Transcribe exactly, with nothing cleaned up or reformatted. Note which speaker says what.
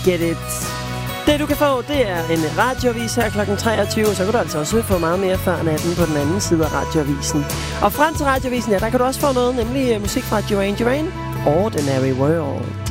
Speaker 1: Get it. Det du kan få, det er en radioavis her klokken treogtyve, og så kan du altså også få meget mere før natten på den anden side af radioavisen. Og frem til radioavisen, ja, der kan du også få noget, nemlig musik fra Duran Duran, Ordinary World.